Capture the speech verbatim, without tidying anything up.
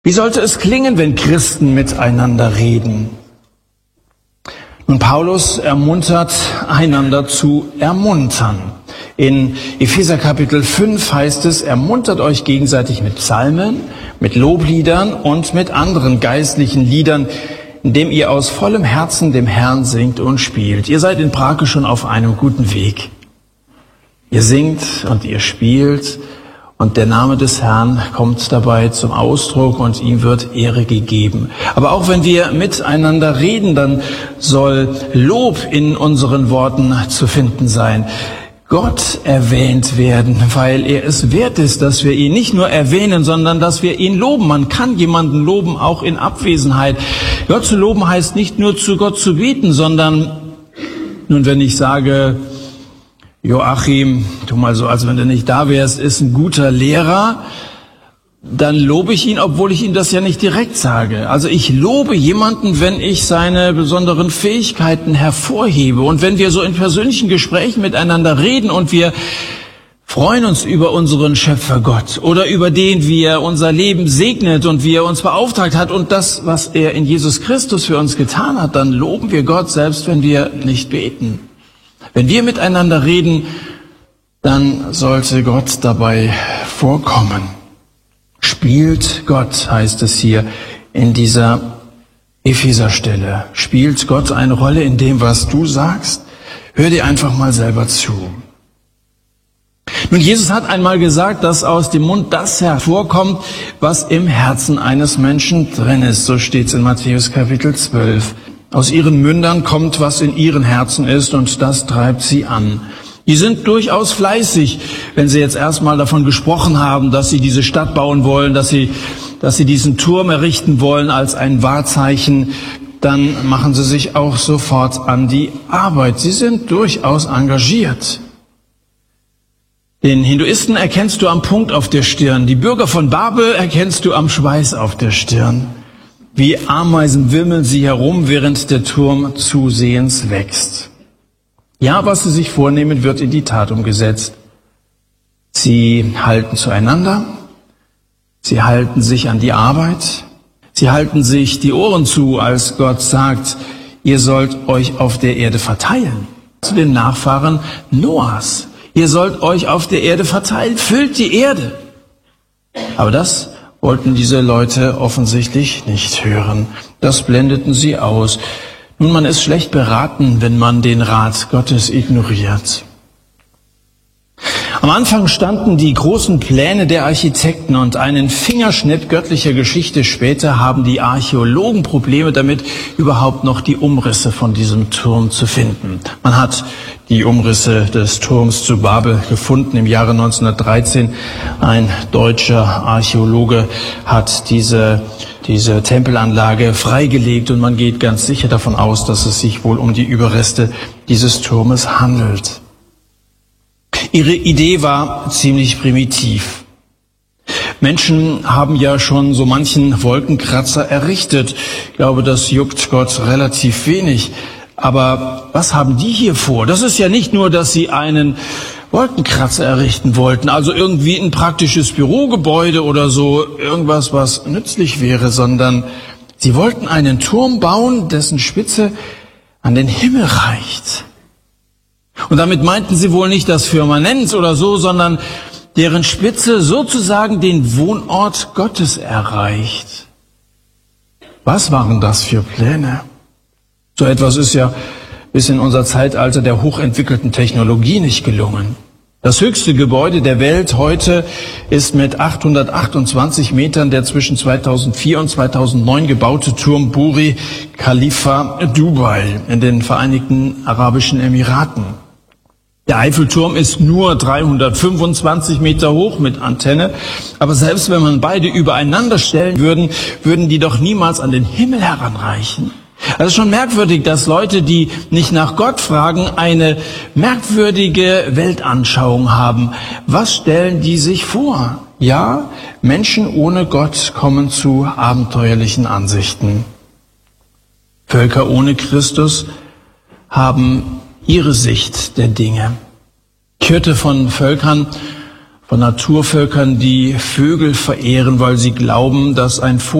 Wie sollte es klingen, wenn Christen miteinander reden? Nun, Paulus ermuntert, einander zu ermuntern. In Epheser Kapitel fünf heißt es, ermuntert euch gegenseitig mit Psalmen, mit Lobliedern und mit anderen geistlichen Liedern, indem ihr aus vollem Herzen dem Herrn singt und spielt. Ihr seid in Prake schon auf einem guten Weg. Ihr singt und ihr spielt und der Name des Herrn kommt dabei zum Ausdruck und ihm wird Ehre gegeben. Aber auch wenn wir miteinander reden, dann soll Lob in unseren Worten zu finden sein. Gott erwähnt werden, weil er es wert ist, dass wir ihn nicht nur erwähnen, sondern dass wir ihn loben. Man kann jemanden loben, auch in Abwesenheit. Gott zu loben heißt nicht nur zu Gott zu beten, sondern, nun wenn ich sage, Joachim, tu mal so, als wenn du nicht da wärst, ist ein guter Lehrer, dann lobe ich ihn, obwohl ich ihm das ja nicht direkt sage. Also ich lobe jemanden, wenn ich seine besonderen Fähigkeiten hervorhebe. Und wenn wir so in persönlichen Gesprächen miteinander reden und wir freuen uns über unseren Schöpfer Gott oder über den, wie er unser Leben segnet und wie er uns beauftragt hat und das, was er in Jesus Christus für uns getan hat, dann loben wir Gott, selbst wenn wir nicht beten. Wenn wir miteinander reden, dann sollte Gott dabei vorkommen. Spielt Gott, heißt es hier in dieser Epheserstelle. Spielt Gott eine Rolle in dem, was du sagst? Hör dir einfach mal selber zu. Nun, Jesus hat einmal gesagt, dass aus dem Mund das hervorkommt, was im Herzen eines Menschen drin ist. So steht es in Matthäus Kapitel zwölf. Aus ihren Mündern kommt, was in ihren Herzen ist, und das treibt sie an. Die sind durchaus fleißig, wenn sie jetzt erstmal davon gesprochen haben, dass sie diese Stadt bauen wollen, dass sie, dass sie diesen Turm errichten wollen als ein Wahrzeichen, dann machen sie sich auch sofort an die Arbeit. Sie sind durchaus engagiert. Den Hinduisten erkennst du am Punkt auf der Stirn, die Bürger von Babel erkennst du am Schweiß auf der Stirn. Wie Ameisen wimmeln sie herum, während der Turm zusehends wächst. Ja, was sie sich vornehmen, wird in die Tat umgesetzt. Sie halten zueinander, sie halten sich an die Arbeit, sie halten sich die Ohren zu, als Gott sagt, ihr sollt euch auf der Erde verteilen. Zu den Nachfahren Noahs, ihr sollt euch auf der Erde verteilen, füllt die Erde. Aber das wollten diese Leute offensichtlich nicht hören. Das blendeten sie aus. Nun, man ist schlecht beraten, wenn man den Rat Gottes ignoriert. Am Anfang standen die großen Pläne der Architekten und einen Fingerschnitt göttlicher Geschichte später haben die Archäologen Probleme damit, überhaupt noch die Umrisse von diesem Turm zu finden. Man hat die Umrisse des Turms zu Babel gefunden im Jahre neunzehnhundertdreizehn. Ein deutscher Archäologe hat diese, diese Tempelanlage freigelegt und man geht ganz sicher davon aus, dass es sich wohl um die Überreste dieses Turmes handelt. Ihre Idee war ziemlich primitiv. Menschen haben ja schon so manchen Wolkenkratzer errichtet. Ich glaube, das juckt Gott relativ wenig. Aber was haben die hier vor? Das ist ja nicht nur, dass sie einen Wolkenkratzer errichten wollten, also irgendwie ein praktisches Bürogebäude oder so, irgendwas, was nützlich wäre, sondern sie wollten einen Turm bauen, dessen Spitze an den Himmel reicht. Und damit meinten sie wohl nicht das Firmament oder so, sondern deren Spitze sozusagen den Wohnort Gottes erreicht. Was waren das für Pläne? So etwas ist ja bis in unser Zeitalter der hochentwickelten Technologie nicht gelungen. Das höchste Gebäude der Welt heute ist mit achthundertachtundzwanzig Metern der zwischen zweitausendvier und zweitausendneun gebaute Turm Burj Khalifa Dubai in den Vereinigten Arabischen Emiraten. Der Eiffelturm ist nur dreihundertfünfundzwanzig Meter hoch mit Antenne, aber selbst wenn man beide übereinander stellen würden, würden die doch niemals an den Himmel heranreichen. Also schon merkwürdig, dass Leute, die nicht nach Gott fragen, eine merkwürdige Weltanschauung haben. Was stellen die sich vor? Ja, Menschen ohne Gott kommen zu abenteuerlichen Ansichten. Völker ohne Christus haben ihre Sicht der Dinge. Ich hörte von Völkern, von Naturvölkern, die Vögel verehren, weil sie glauben, dass ein